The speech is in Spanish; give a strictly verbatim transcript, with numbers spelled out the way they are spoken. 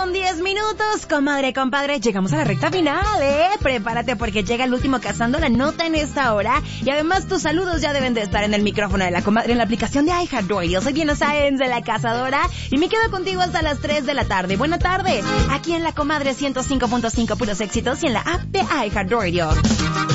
con diez minutos, comadre, compadre, llegamos a la recta final, ¿eh? Prepárate porque llega el último Cazando la Nota en esta hora. Y además tus saludos ya deben de estar en el micrófono de la comadre en la aplicación de iHeartRadio. Soy Diana Sáenz de La Cazadora y me quedo contigo hasta las tres de la tarde. Buena tarde, aquí en la comadre ciento cinco punto cinco puros éxitos y en la app de iHeartRadio.